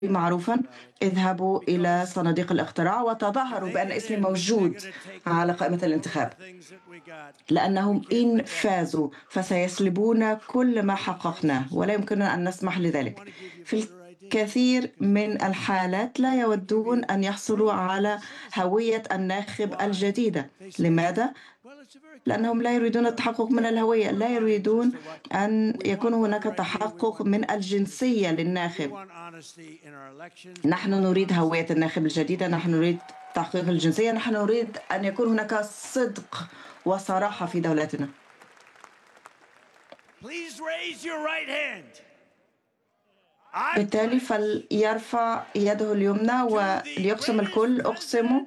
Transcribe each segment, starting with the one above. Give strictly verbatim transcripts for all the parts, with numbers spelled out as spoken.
معروفا: اذهبوا إلى صناديق الاقتراع وتظاهروا بأن اسمي موجود على قائمة الانتخاب، لأنهم إن فازوا فسيسلبون كل ما حققناه ولا يمكننا أن نسمح لذلك. في الكثير من الحالات لا يودون أن يحصلوا على هوية الناخب الجديدة. لماذا؟ لأنهم لا يريدون التحقق من الهوية، لا يريدون أن يكون هناك تحقق من الجنسية للناخب. نحن نريد هوية الناخب الجديدة، نحن نريد تحقيق الجنسية، نحن نريد أن يكون هناك صدق وصراحة في دولتنا. بالتالي فليرفع يده اليمنى وليقسم الكل: أقسم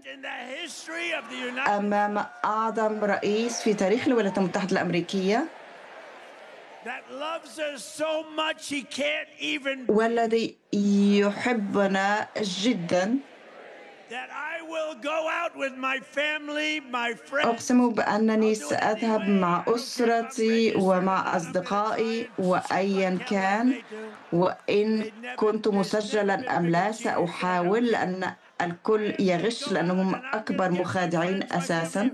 أمام أعظم رئيس في تاريخ الولايات المتحدة الأمريكية والذي يحبنا جدا، أقسم بأنني سأذهب مع أسرتي ومع أصدقائي وأيا كان، وإن كنت مسجلا أم لا سأحاول، لأن الكل يغش لأنهم أكبر مخادعين أساسا.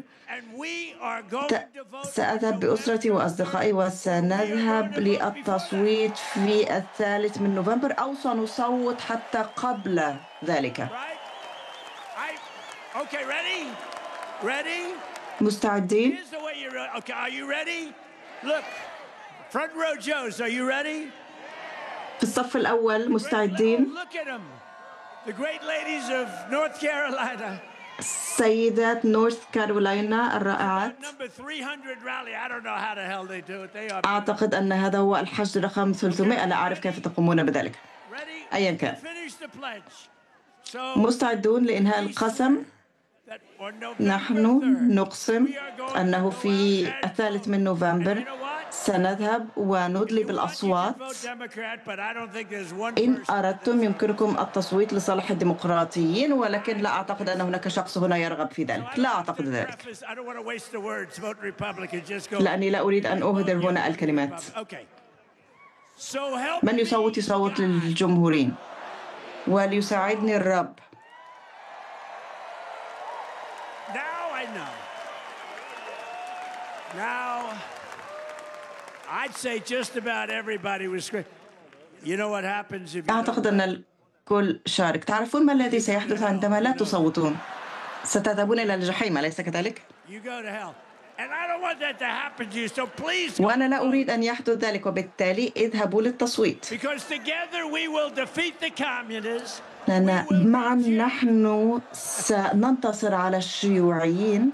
سأذهب بأسرتي وأصدقائي وسنذهب للتصويت في الثالث من نوفمبر، أو سنصوت حتى قبل ذلك. مستعدين؟ في الصف الأول مستعدين؟ سيدات نورث كارولاينا الرائعات، أعتقد أن هذا هو الحشد رقم ثلاثمائة، لا أعرف كيف تقومون بذلك. أيا كان، مستعدون لإنهاء القسم؟ نحن نقسم أنه في الثالث من نوفمبر سنذهب وندلي بالأصوات. إن أردتم يمكنكم التصويت لصالح الديمقراطيين، ولكن لا أعتقد أن هناك شخص هنا يرغب في ذلك. لا أعتقد ذلك، لأني لا أريد أن أهدر هنا الكلمات. من يصوت يصوت للجمهورين، وليساعدني الرب. Now, I'd say just about everybody was screaming. You know what happens if you أعتقد أن الكل شارك. تعرفون ما الذي سيحدث عندما لا تصوتون؟ ستذهبون إلى الجحيم، أليس كذلك؟ وأنا لا أريد أن يحدث ذلك، وبالتالي اذهبوا للتصويت، لأن معا نحن سننتصر على الشيوعيين.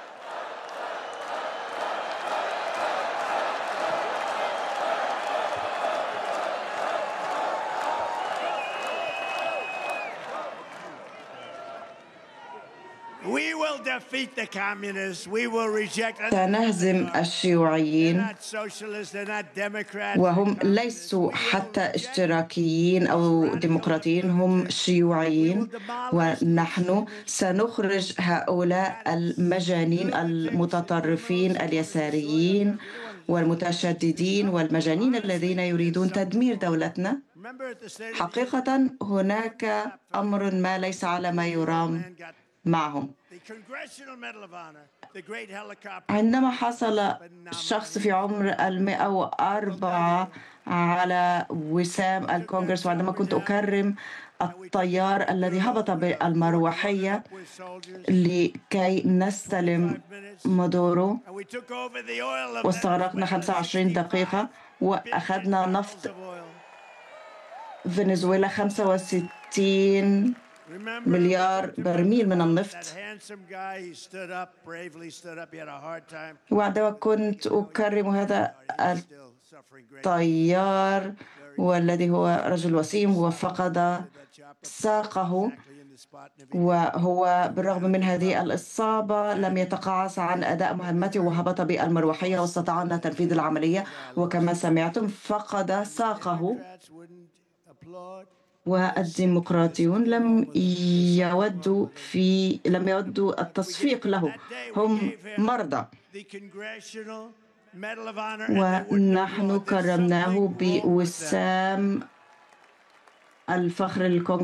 سنهزم الشيوعيين، وهم ليسوا حتى اشتراكيين أو ديمقراطيين، هم شيوعيين، ونحن سنخرج هؤلاء المجانين المتطرفين اليساريين والمتشددين والمجانين الذين يريدون تدمير دولتنا. حقيقة هناك أمر ما ليس على ما يرام معهم. عندما حصل شخص في عمر المئة وأربعة على وسام الكونغرس، وعندما كنت أكرم الطيار الذي هبط بالمروحية لكي نستلم مادورو، واستغرقنا خمسة وعشرين دقيقة وأخذنا نفط فنزويلا خمسة وستين مليار برميل من النفط. وعندما كنت أكرم هذا الطيار والذي هو رجل وسيم وفقد ساقه، وهو بالرغم من هذه الإصابة لم يتقاعس عن أداء مهمته وهبط بالمروحية واستطعنا تنفيذ العملية، وكما سمعتم فقد ساقه. والديمقراطيون لم يودوا في لم يودوا التصفيق له، هم مرضى. ونحن كرمناه بوسام الفخر الكونغرس